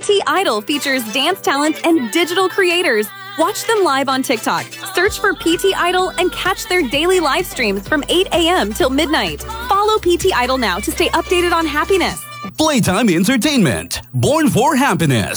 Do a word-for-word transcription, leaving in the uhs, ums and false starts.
T Idol features dance talent and digital creators. Watch them live on TikTok. Search for P T Idol and catch their daily live streams from eight a.m. till midnight. Follow P T Idol now to stay updated on happiness. Playtime Entertainment, born for happiness.